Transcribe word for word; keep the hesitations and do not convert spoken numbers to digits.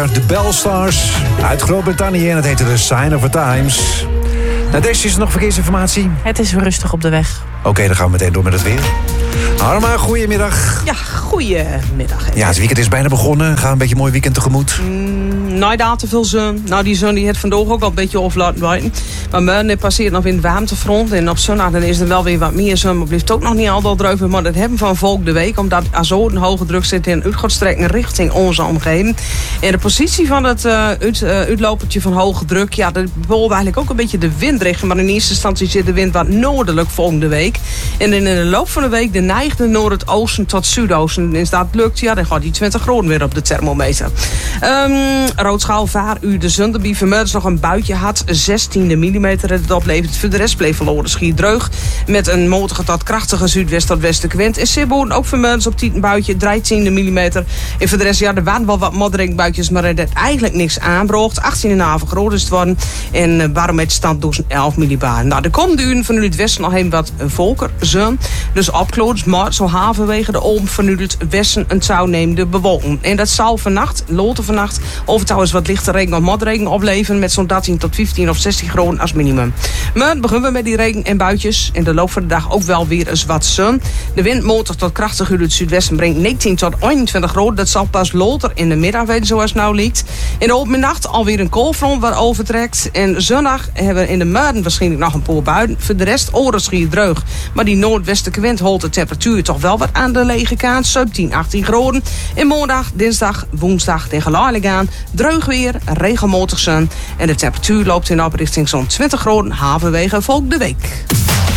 elkaar. De Belstars uit Groot-Brittannië en het heette The Sign of the Times. Nou, deze is er nog verkeersinformatie. Het is rustig op de weg. Oké, okay, dan gaan we meteen door met het weer. Harma, goedemiddag. Ja, goedemiddag. Ja, het weekend is bijna begonnen. Gaan we een beetje een mooi weekend tegemoet. Mm, nou, daar te veel zon. Nou, die zon die heeft vandaag ook wel een beetje op laten buiten. Maar morgen passeert nog weer het warmtefront. En op zondag dan is er wel weer wat meer zon. Maar blijft ook nog niet altijd druiven. Maar dat hebben van volgende week. Omdat er zo een hoge druk zit in uitgaatstrekken richting onze omgeving. En de positie van het uh, uit, uh, uitlopertje van hoge druk. Ja, dat bepaalt eigenlijk ook een beetje de windrichting. Maar in eerste instantie zit de wind wat noordelijk volgende week. En in de loop van de week de neigde noordoosten tot zuidoosten. En als dat lukt, ja, dan gaat die twintig graden weer op de thermometer. Um, Roodschaal, vaar u de Zunderbie vanmiddag nog een buitje had. zestien millimeter het oplevert. Voor de rest bleef verloren schier dreug. Met een matige tot krachtige zuidwest tot westenwind. In Zeeboorn ook vanmiddag op tien buitje. dertien millimeter. En voor de rest, ja, er waren wel wat modderingbuitjes. Maar er heeft eigenlijk niks aanbrocht. achttien komma vijf graden is het worden. En uh, barometerstand dus elf millibar. Nou, de komende uren van het westen nog even wat volker zon. Dus opkloot, maar zo halverwege de Olm van het westen een toenemende bewolking. En dat zal vannacht, loten vannacht, over trouwens wat lichte regen of motregen opleveren met zo'n dertien tot vijftien of zestien graden als minimum. Maar beginnen we met die regen en buitjes. In de loop van de dag ook wel weer eens wat zon. De wind matig tot krachtig uit het zuidwesten brengt negentien tot eenentwintig graden. Dat zal pas later in de middag weten zoals het nou lijkt. In de middag alweer een koolfront waar overtrekt. En zondag hebben we in de midden waarschijnlijk nog een paar buien. Voor de rest oren schier dreug. Maar die noordwestelijke wind holt de temperatuur toch wel wat aan de lege kant. zeventien, achttien graden. En maandag, dinsdag, woensdag tegen geleidelijk aan. Dreug weer, regelmatig zon. En de temperatuur loopt in op richting zo'n twintig graden halverwege volgende week.